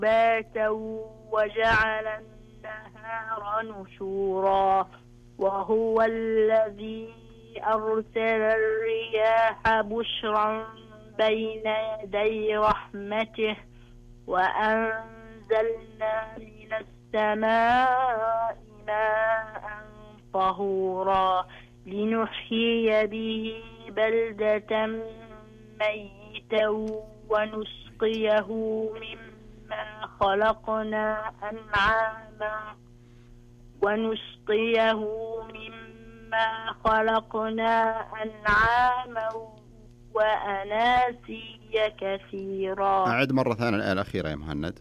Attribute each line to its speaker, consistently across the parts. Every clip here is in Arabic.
Speaker 1: باتا وجعل النهار نشورا وهو الذي أرسل الرياح بشرا بين يدي رحمته وأنزلنا من السماء ماء طهورا لنحيي به بلدة ميتا ونسقيه مما خلقنا أنعاما وأناسيا كثيرا.
Speaker 2: أعد مرة ثانية الآية الأخيرة يا مهند.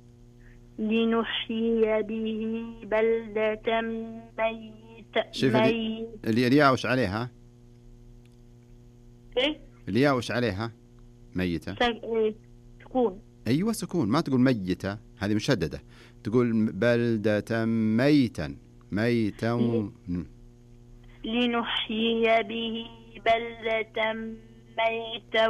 Speaker 1: لنحيي به بلدة
Speaker 2: شوف الياء وش عليها؟
Speaker 1: إيه؟
Speaker 2: الياء وش عليها؟ ميتة.
Speaker 1: سكون.
Speaker 2: أيوة سكون، ما تقول ميتة، هذه مشددة، تقول بلدة ميتا.
Speaker 1: لنحيي به بلدة ميتا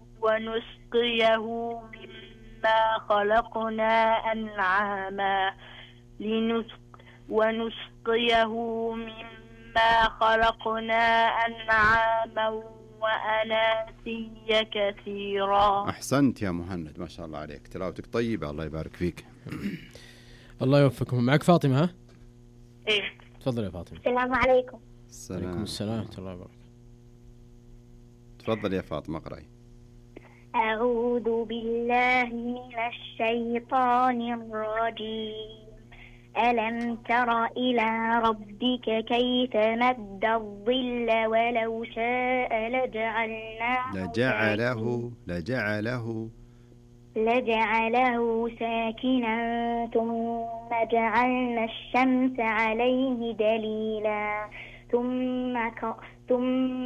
Speaker 1: ونسقيه مما خلقنا أنعاما وأناسيا كثيرا.
Speaker 2: أحسنت يا مهند، ما شاء الله عليك، تلاوتك طيبة، الله يبارك فيك.
Speaker 3: الله يوفقكم. معك فاطمة؟ ها؟
Speaker 1: إيه.
Speaker 3: تفضل يا فاطمة.
Speaker 4: السلام عليكم.
Speaker 3: عليكم السلام ورحمة الله وبركاته.
Speaker 2: تفضل يا فاطمة اقرأي.
Speaker 4: أعوذ بالله من الشيطان الرجيم. ألم تر إلى ربك كيف مد الظل ولو شاء لجعله ساكنا ثم جعلنا الشمس عليه دليلا ثم